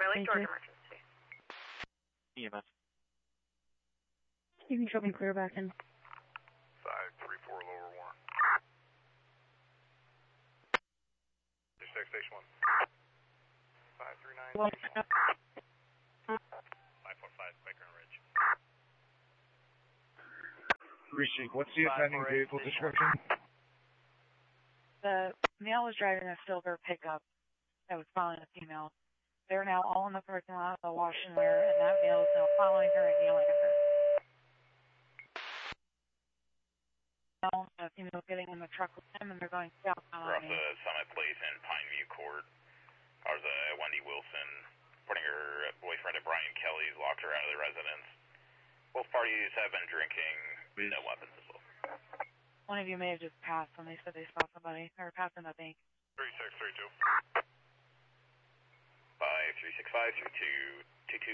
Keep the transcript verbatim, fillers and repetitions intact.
Lake George emergency. E M S. You can show me clear back in. five three four lower one. Six station one. Five three nine. Well, Five four five Quaker and Ridge. Appreciate. What's the offending vehicle description? the male was driving a silver pickup that was following a female. They're now all in the parking lot of the wash and wear, and that male is now following her and yelling at her. Now, the female's getting in the truck with him, and they're going southbound. We're off the Summit Place in Pineview Court. There's a Wendy Wilson putting her boyfriend at Brian Kelly's, locked her out of the residence. Both parties have been drinking, Please. no weapons as well. One of you may have just passed when they said they saw somebody, or passed in the bank. three six three two. Five three six five two two two two